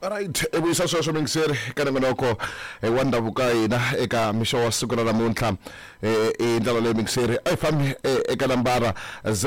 Alright, ebuyisa sweswo mingiseri kana ngonoko wandavuka hina eka misho wa siku ra namuntlha i ndlela leyi mingiseri a hi fambi eka nambara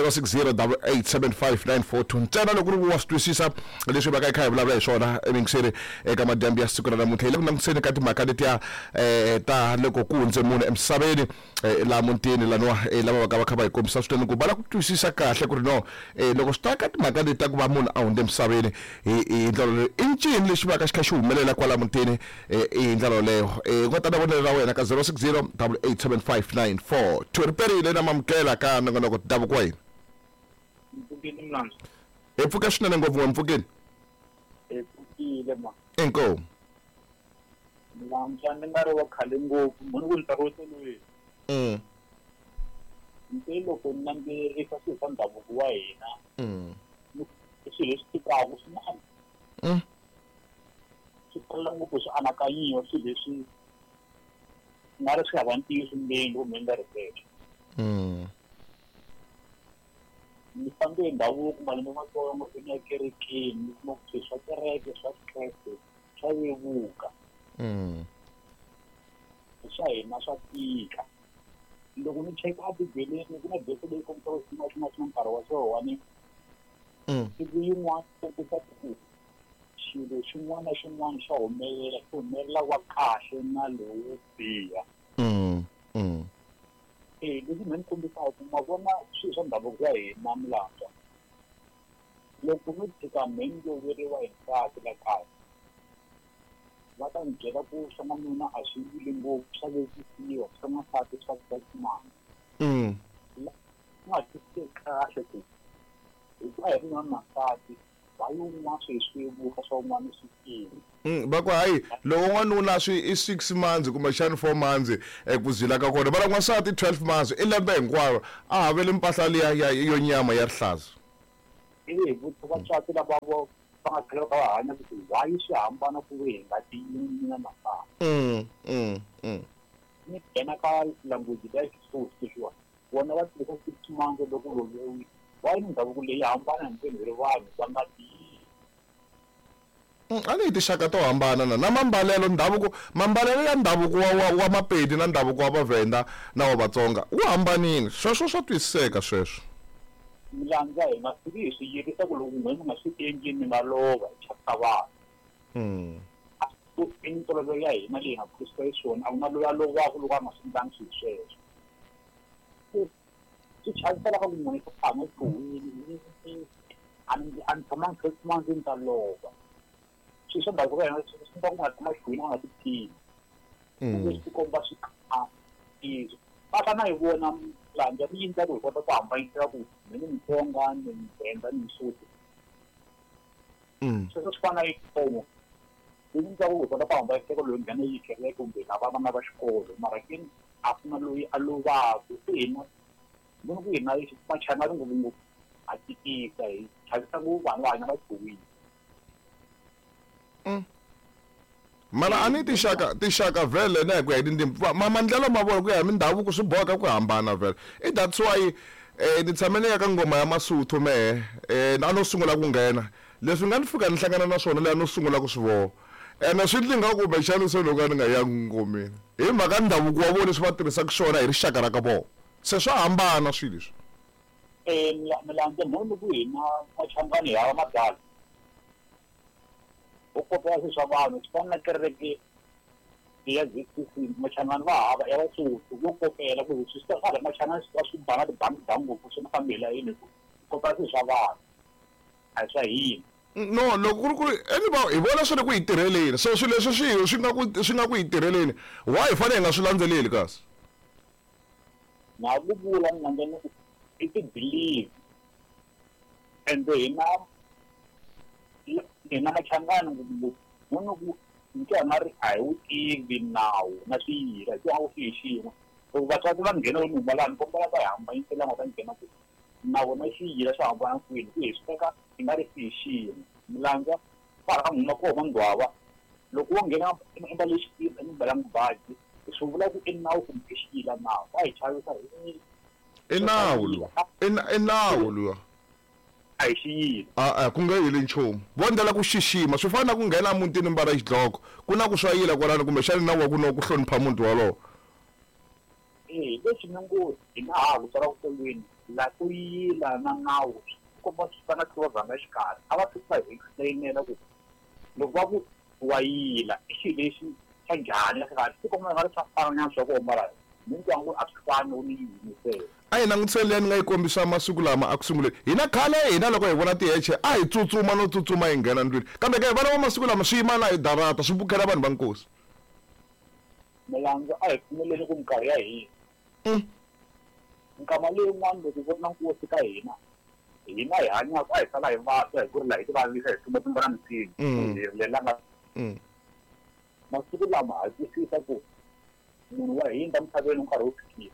0608875942 ntsena loko ri wa swi twisisa leswi va ka hi vulavula hi swona mingiseri eka madyambu ya siku ra namuntlha hi le ku langutiseni ka timhaka letiya ta loko ku hundze munhu emisaveni la mutini laniwa lava va ka va kha va hi kombisa switweni ku bala ku twisisa kahle ku ri no loko swi ta ka timhaka leti ta ku va munhu a hundze emisaveni hi ndlela leyi i ncini lexi va ka xi kha xi humelela kwala mutini hi ndlela leyo ngo ta na vonelo ra wena ka 0608875942 riperile na mamukela ka nongonoko davuko wa hina Mpfukeni mlandzi. mpfuke swinene ngopfu mpfukeni Mpfukile ma. inkomu Mlandzi ni nga ri wa khale ngopfu munhu ku ntsarose loyi. Nte loko nambirisa swilo swa ndhavuko wa hina. Swilo leswi tikaka swinene. Swi tala ngopfu swi anakanyiwa swilo leswi nga ri swi hava ntiyiso mbeni kumbe nga ri kahle. Ni fambe ndhavuko malembe matsongo ni ya kerekeni ni kuma ku swilo swa kereke swa kreste swa vevuka. Swa hina swa tika. Loko ni cheka bibeleni ku na bese leyi kombisa ku xin'wana nkarhi wa swona siku yin'wana kombisa ku xilo xin'wana na xin'wana xa humelela wa kahle na lowo biha. Leswi mi ni kombisaka ku ma vona swilo swa ndhavuko wa hina Mlandza. Loko mi tshika mi loveriwa hi nsati la kaya va ta mi byela ku swa n'wanuna a swi vuli ngopfu swa vekisiwa swa n'wansati swa tsatimana. Nga twisisi kahle ku hikuva hi ri n'wansati va yin'wana swilo swi vevuka swa un'wana swi tiyile. va ku hayi loko n'wanuna swi i 6 months kumbe xani 4 months ku zila ka kona va ra n'wansati 12 months i lembe hinkwaro a haveli mpahla liya yo nyama ya rihlaza. Ivi hi vutisa vatswati lava va nga tlhela va hanya ku why swi hambana ku ve hi nga tiyini na masana. Ni nghena ka language ya Xisotho leswiwa vona va tirhisa 6 months loko loveriwile why ni ndhavuko leyi hambana hi mpimo ri vanhu va nga tiyini. A ni tinxaka to hambana na mambalelo ya ndhavuko wa Mapedi na ndhavuko wa Vavenda na wa Vatsonga wu hambanile sweswo swa twisiseka sweswo. Mlandza hi nga fiki hi swi yirisa ku loko n'wina nga swi endli mi nga lova hi chaka vanhu. I ntolovelo ya hina leyi nga kurisiwa hi swona a ku na loyi a lovaka loko a nga swi endlangi swilo sweswo. Swi chavisela ka ku munhu ku tshama evuton'wini a ni tshamangi 6 months ni ta lova. Swilo swa ndhavuko ya hina swi nga ku nga tshama xikwini a nga ti tivi. Leswi ti komba swi izo va fana hi vona Mlandza ni yindla ku hi kota ku hambanyisela ku ni Mutsonga ni Muvenda ni Msotho. Sweswo swi fana hi khomo ni yindla ku hi kota ku hambanyisela loyi nghena yi kereke kumbe lava vana va xikolo mara kini a ku na loyi a lovaka se hina munhu ku hina machangani ngopfungopfu a tikisa hi chavisa ku vanhu va hanya va dyiwile. Mara a ni tinxaka vhele na hi ku ya hi tindzimi mandlelo ma vona ku ya hi mindhavuko swi bohaka ku hambana vhele i that's why ni tshame ni ya ka ngoma ya Masotho mehe a no sungula ku nghena leswi nga ni fika ni hlangana na swona leyi no sungula ku swi vona ene swi ndli nga kumbe xani swo loko ni nga yangi ngomeni hi mhaka ndhavuko wa vona leswi va tirhisaka swona hi rixaka ra ka vona se swa hambana swilo leswi. Mlandza munhu ku hina machangani hava madala u kopela swilo swa vanhu swi fana na kereke ya ZCC machangani va hava ya Vasotho vo kopela ku swi ta fana machangani swi bana tibangi ngopfu swi fambela yini ku kopela swilo swa vanhu a hi swa hina. No loko ku ri hi vona swona ku yi tirheleni so swilo leswi swi nga ku yi tirheleni why hi fanele hi nga swi landzeleli kasi. Na ku vula Mlandza i ti-believe ende hina machangani munhu ku nkarhi nga ri a hi wu tivi nawu na swiyila hi ku swi hi xin'we loko vatswati va nghena lomu humalani kombela va hi hambanyiselanga va nghena ku na vona xiyila swi hambana kwini ku hi swi teka hi nga ri swi hi xin'we. Mlandza va ha n'wina koma ndhwava loko wo nghena mbale xikipa ni mbalangi baji swi vula ku i nawu kumbe xiyila nawu va hi chavisa hi i nawu luwa ayishiyile ku nga yili nchumu vondela ku xixima swi fana ku nghena mutini mbala xidloko ku na ku swayila kwalano kumbe xani na wa ku no ku hlonipha munhu walowo leswi ni ngo hi nga ha ku tsala vukolweni la ku yila na nawu komba swi fana ku va vanga xikarhi a va fika hi explainela ku loko va ku wa yila i xilo lexi xa njhani kahle swi komba nga ri swa fana swa ku mara mitlangu a swi fani u ni yimisela a hi langutiseleni nga yi kombisa masiku lama a ku sunguleni hina khale hina loko hi vona tiheche a hi tsutsuma no tsutsuma hi nghena ndlwini kambe ke vana va masiku lama swi yima na hi darata swi bukela vanhu va nkosi milandzu a hi pfumeleli ku minkarhi ya hina nkama leyin'wana loko ku ri na nkosi ka hina hi hanyaka a hi sala hi vasa hi ku ri laha hi ti vavisa hi tumba na misinya hi rilelanga masiku lama ha twisisa ku munhu wa hindza misaveni nkarhi wo fikile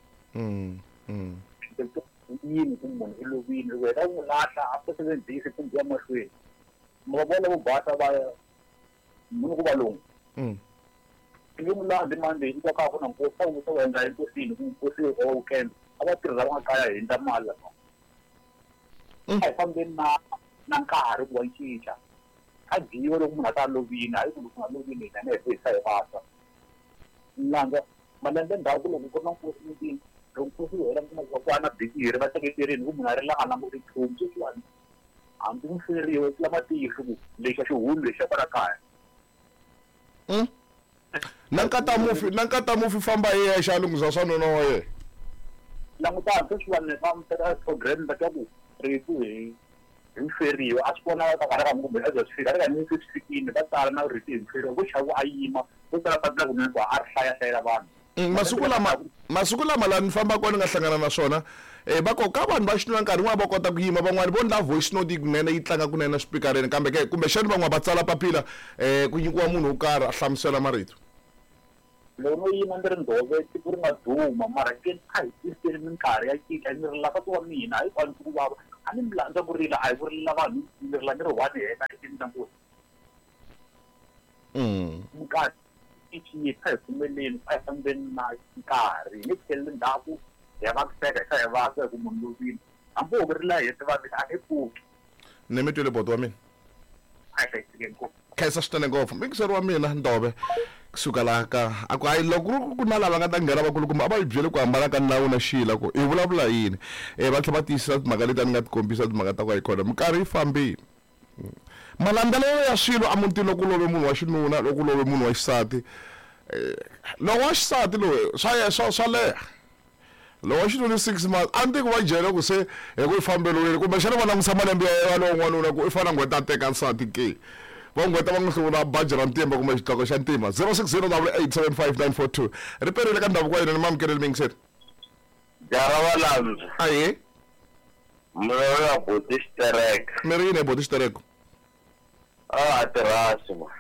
yini ku munhu i lovile wena u n'wi lahla a sesevenzisi kumbe ya mahlweni ma vona vo basa va munhu ku valungu i n'wi lahli mande hi nkoka ku na nkosi a n'wi to endla enkosini ku nkosi wa weekend a va tirhisa makaya hi ndla mali a hi fambeni na nkarhi ku wa cinca a dyiwe loko munhu a ta lovile hayi ku loko nga lovile hina hi hisa hi vasa langa malembe ndhawu loko ku ri na nkosi mutini loko nkosi wu hela ku va na bikiri va teketerini ku munhu a ri langa languti nchumu sweswiwani hambi n'wi feriwe swi lava tihlo ku lexi a xihulu lexi a kwala kaya na nkatamufi famba hi yexe a lunghisa swa nuna wa yena langutani sweswiwani ni va teka program va twa ku rifu hi mferiwe a swi vona ka nkarhi ka kumbe a bya swi fika a ri ka ni swi fikile va tsala na rifu hi mferiwe ku xavu a yima ku tsala papila ku ku a ri hlayahlayela vanhu masiku lama laha ni famba kona ni nga hlangana na swona va koka vanhu va xinuna nkarhi n'wana va kota ku yima van'wani vo ndla voice note kunene yi tlanga kunene swipikareni kambe ke kumbe xani van'wana va tsala papila ku nyikiwa munhu wo karhi a hlamusela marito loko no yima ni ri ndhove siku ri nga duma mara ke a hi tiseli minkarhi ya cinca ni ri lava wa mina a hi kwani ku vava a ni mi landza ku rila a hi ku rila vanhu ni rila ni ri one heta etindanguni minkarhi ichiyipha hi pfumeleni a hi fambeni na nkarhi hi nge theleli ndhaku hi ya va ku seka hi kha hi vasa hi ku munhu lovile hambi ho rila hi ti vavisa a nge pfuki ni mi twile boto wa mina a hi hlayisekeni ngopfu khensa switene ngopfu mikiseri wa mina ndove kusuka laha ka a ku hayi loko ku na lava nga ta nghena vakulukumba a va hi byele ku hambana ka nawu na xila ku hi vulavula yini va tlhela va tiyisisa timhaka leti a ni nga ti kombisa timhaka ta ku hi kona minkarhi yi fambile malandzelelo ya swilo a mutini loko love munhu wa xinuna loko love munhu wa xisati loko wa xisati loyi swa leha loko wa xinuna 6 months a ni tiki va jele ku se hi ku i fambeliwile kumbe xana va langutisa malembe ya lowo n'wanuna ku i fana n'weta a teka nsati ke va n'weta va n'wi hluvula baji ra ntimba kumbe xidloko xa ntima 0608875942 ri perile ka ndhavuko wa yina ni mamukeleli mingiseri jara valandzi aye mulolo ya boti xitereka mi ri yini hi boti xitereko a tirhasi ma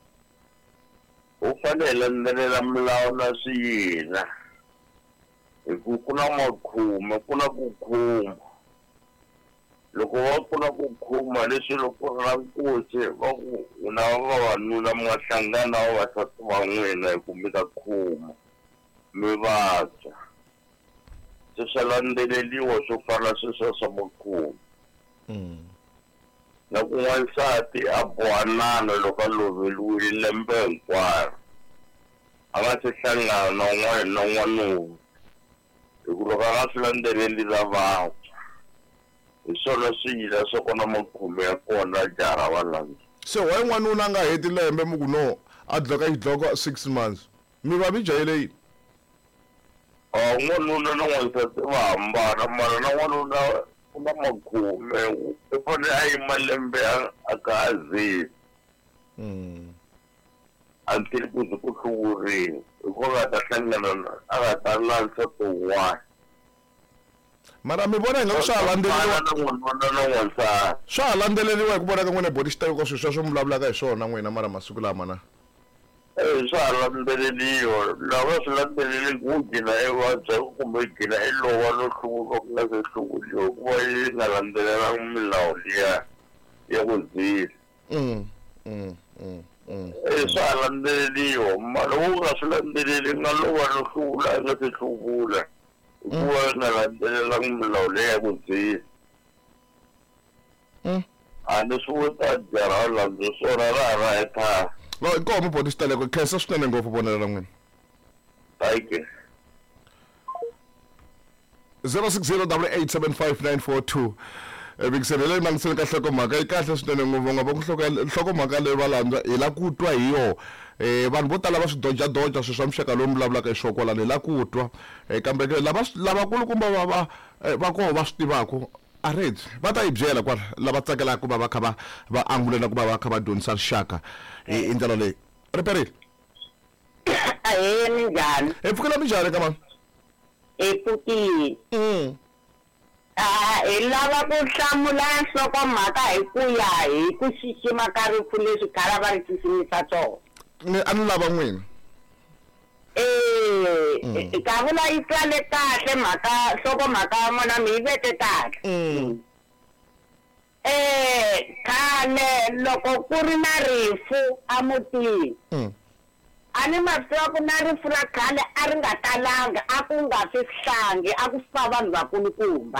u fanele landzelela milawu na swiyila hi ku na makhume ku na ku khuma loko va ku na ku khuma leswi loko na nkosi va ku na vavanuna mi nga hlangana na vavasati va n'wina hi ku mi ta khuma mi vabya se swa landzeleliwa swo fana sweswo swa makhume na ku n'wansati a bohanana loko a loveliwile lembe hinkwaro a nga se hlangana na un'wana na n'wanuna hi ku loko a nga swi landzeleli la vabya hi swona swiyila swo kona makhume ya kona jara valandzi se why n'wanuna a nga heti lembe mi ku no a dloka xidloko 6 months mi va mi jahele yini n'wanuna na n'wansati va hambana mara na n'wanuna ku na makhume i fanele a yima lembe a ka a zile until ku ze ku hluvuriwa hi ku nga ta hlangana a nga ta lansa tin'wana mara mi vona hi nga swa ha landzeleriwa hi ku vona ka n'wina body xitereko swilo sweswo mi vulavulaka hi swona n'wina mara masiku lama na swa ha landzeleliwa lava swi landzeleli ku gina evabya kumbe gina i lova no hluvuka ku nga se hluvuliwa ku va yi nga landzelelangi milawu liya ya ku zila swa ha landzeleliwa ma loko u nga swi landzeleli nga lova no hluvula i nga se hluvula hikuva yi nga landzelelangi milawu leyi ya ku zila a ni swi vita jarhala byo swona ra ekaya lo inkomo bodi sitaleko khensa swinene ngopfu vonela ra n'wina thank 0608875942 bikiselele nangisele ka hlokomhaka yi kahle swinene ngopfu ngaba ku hlokomhaka leyi va landza hi la ku twa hi yo vanhu vo tala va swi doja swi swa mixaka lowu mi vulavulaka hi xoko lani hi la ku twa kambe lavakulukumba va koho va swi tivaka areti va ta yi byela kwala lava tsakelaka ku va va kha va angulela ku va va kha va dyondzisa rixaka hi ndlela leyi riperile ahee minjhani hi pfukela minjhani ka mani hi pfukile hi lava ku hlamula nhlokomhaka hi ku ya hi ku xixima ka rifu leswi khala va ri xiximisa swona a ni lava n'wina ka vula yi tsale kahle mhaka nhlokomhaka ya mona mi yi vete kahle khale loko ku ri na rifu emutini a ni ma swi tiva ku na rifu ra khale a ri nga talanga a ku nga fi hlangi a ku fa vanhu vakulukumba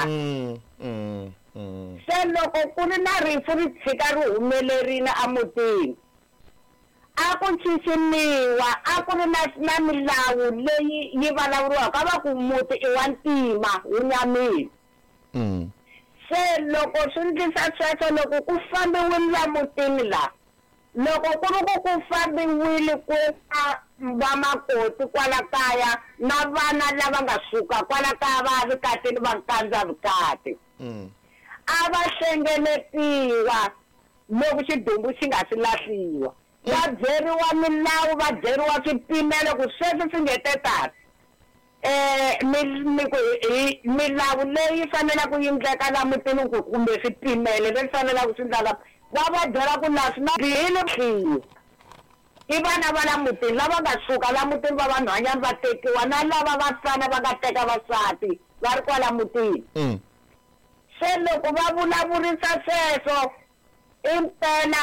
se loko ku ri na rifu ri tshika ri humelerile emutini a ku xiximiwa a ku ri na milawu leyi yi vulavuriwaka va ku muti i wa ntima wu nyamile se loko swi ndlisa sweswo loko ku fambiwile la mutini la loko ku ri ku fambiwile ku va makoti kwala kaya na vana lava nga suka kwala kaya va vikatini va kandza vukati a va hlengeletiwa loko xidumbu xi nga si lahliwa va byeriwa milawu va byeriwa swipimelo ku sweswi swi nge te tani milawu leyi fanele ku yindleka la mutini kumbe swipimelo leswi faneleke swi ndlaka va byela ku na swi na bihile khiyo i vana va la mutini lava nga suka la mutini va vanhwanyana va tekiwa na lava vafana va nga teka vasati va ri kwala mutini se loko va vulavurisa sweswo impela